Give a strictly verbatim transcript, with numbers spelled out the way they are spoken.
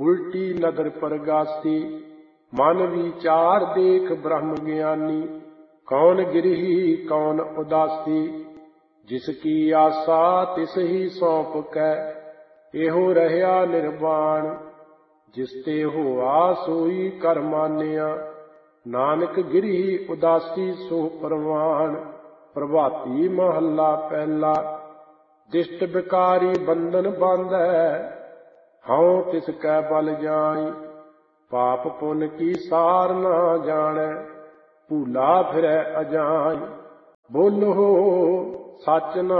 उल्टी नदर परगासी, मन विचार देख ब्रह्म ज्ञानी। कौन गिरही कौन उदासी, जिसकी आशा तिस ही सौंप कै। एहो रहया निर्वाण, जिसते होआ सोई कर मानिया। नानक गिरही उदासी सो परवान। प्रभाती महला पहला, दिष्ट बिकारी बंधन बांधै। हऊँ तिस कै बल जाई, पाप पुन की सार ना जानै। भूला फिरै अजाई, बोलो सच ना